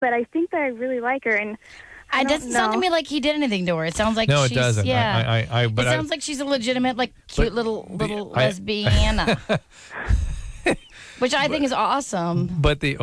but I think that I really like her, and It doesn't sound to me like he did anything to her. It sounds like No, she's, it doesn't. Yeah. But it sounds like she's a legitimate, like, cute little lesbiana, which I think is awesome. But the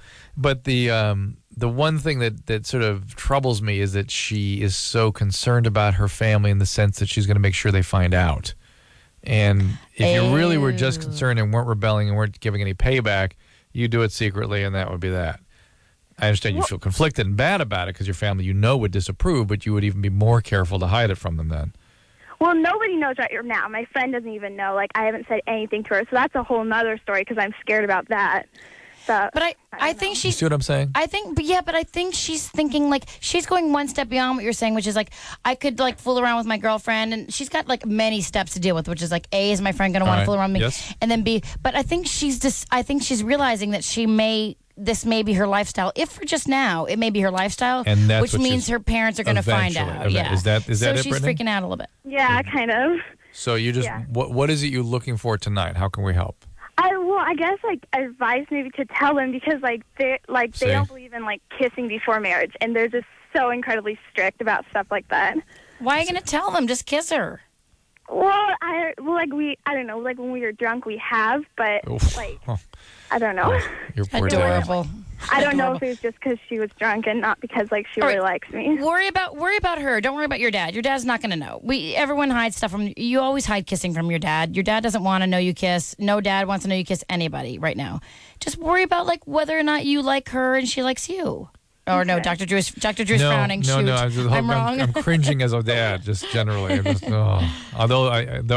one thing that sort of troubles me is that she is so concerned about her family in the sense that she's going to make sure they find out. And if you really were just concerned and weren't rebelling and weren't giving any payback, you do it secretly, and that would be that. I understand you feel conflicted and bad about it because your family, would disapprove, but you would even be more careful to hide it from them then. Well, nobody knows right now. My friend doesn't even know. Like, I haven't said anything to her, so that's a whole nother story because I'm scared about that. So, but I think she's... You see what I'm saying? I think she's thinking, like, she's going one step beyond what you're saying, which is, like, I could, like, fool around with my girlfriend, and she's got, like, many steps to deal with, which is, like, A, is my friend going to want to fool around with me? Yes. And then B, but I think she's realizing that this may be her lifestyle. If for just now, it may be her lifestyle, and that's which means her parents are going to find out. Yeah. Is that it, So she's Brittany? freaking out a little bit. yeah, kind of. So you just, what is it you're looking for tonight? How can we help? I guess, like, advice maybe to tell them because, like, they don't believe in, like, kissing before marriage, and they're just so incredibly strict about stuff like that. Why are you going to tell them? Just kiss her. Well, I don't know, like, when we were drunk, we have, but, like, I don't know. You're poor Adorable. I don't know if it was just because she was drunk and not because, like, she really likes me. Worry about her. Don't worry about your dad. Your dad's not going to know. Everyone hides stuff from you. Always hide kissing from your dad. Your dad doesn't want to know you kiss. No dad wants to know you kiss anybody right now. Just worry about, like, whether or not you like her and she likes you. Or no, Dr. Drew's frowning. No, Shoot. I'm wrong. I'm cringing as a dad, just generally. Although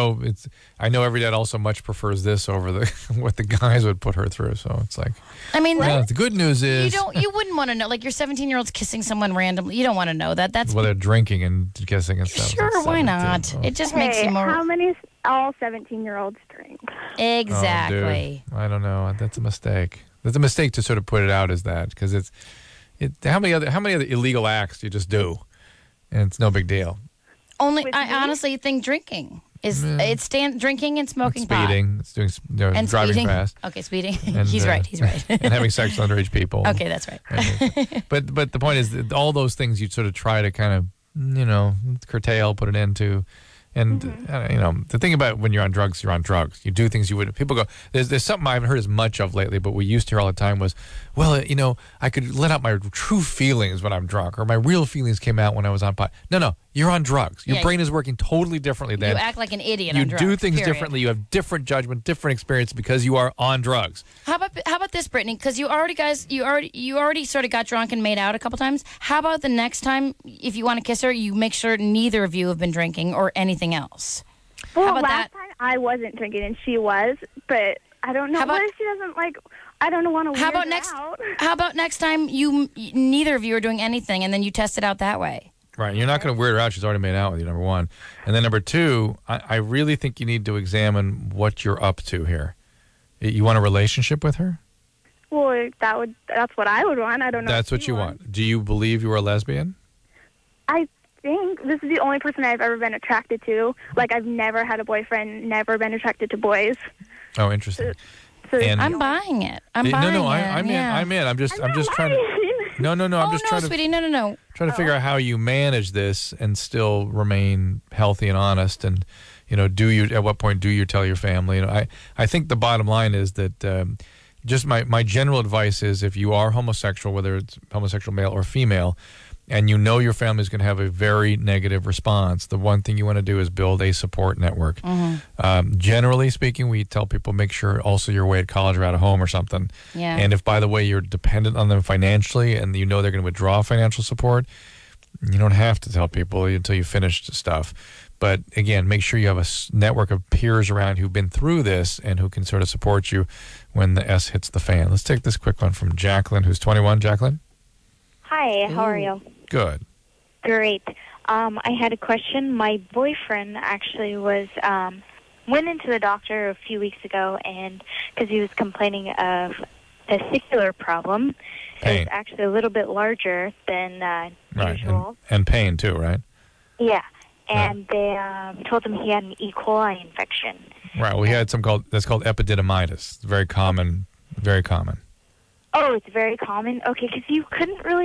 I know every dad also much prefers this over what the guys would put her through. So it's like, I mean, the good news is you wouldn't want to know. Like, your 17-year-old's kissing someone randomly. You don't want to know that. That's they're drinking and kissing and stuff. Sure, why not? It just makes you more. How many all 17-year-olds drink? Exactly. Oh, I don't know. That's a mistake. That's a mistake to sort of put it out as that because how many other illegal acts do you just do, and it's no big deal. I honestly think drinking is drinking and smoking speeding. pot. It's doing and driving speeding. fast. Okay, speeding. And, He's right. And having sex with underage people. Okay, that's right. But the point is that all those things you sort of try to kind of curtail, put an end to. And, the thing about when you're on drugs, you're on drugs. You do things you wouldn't. People go, there's something I haven't heard as much of lately, but we used to hear all the time was, well, I could let out my true feelings when I'm drunk, or my real feelings came out when I was on pot. No, you're on drugs. Your brain is working totally differently then. You act like an idiot on drugs. You do things differently. You have different judgment, different experience because you are on drugs. How about this, Brittany? Because you already sort of got drunk and made out a couple times. How about the next time, if you want to kiss her, you make sure neither of you have been drinking or anything else? Well, last time I wasn't drinking and she was, but I don't know. What if she doesn't like? I don't want to. How about next time neither of you are doing anything and then you test it out that way? Right. You're not going to weird her out. She's already made out with you, number one. And then number two, I really think you need to examine what you're up to here. You want a relationship with her? Well, that's what I would want. I don't know. That's what you want. Do you believe you are a lesbian? I think this is the only person I've ever been attracted to. Like, I've never had a boyfriend, never been attracted to boys. Oh, interesting. So I'm buying it. I'm in. I'm just trying to. No. I'm just trying to. Sweetie, no. Trying to figure out how you manage this and still remain healthy and honest. And at what point do you tell your family? I think the bottom line is that just my general advice is if you are homosexual, whether it's homosexual male or female, and your family is going to have a very negative response, the one thing you want to do is build a support network. Mm-hmm. Generally speaking, we tell people make sure also you're away at college or at home or something. Yeah. And if, by the way, you're dependent on them financially and they're going to withdraw financial support, you don't have to tell people until you finish stuff. But again, make sure you have a network of peers around who've been through this and who can sort of support you when the S hits the fan. Let's take this quick one from Jacqueline, who's 21. Jacqueline? Hi, how are you? Good. Great. I had a question. My boyfriend actually went into the doctor a few weeks ago, and because he was complaining of a testicular problem, pain. It's actually a little bit larger than usual. And pain too, right? Yeah. And they told him he had an E. coli infection. Right. Well, he had that's called epididymitis. It's very common. Very common. Oh, it's very common? Okay, because you couldn't really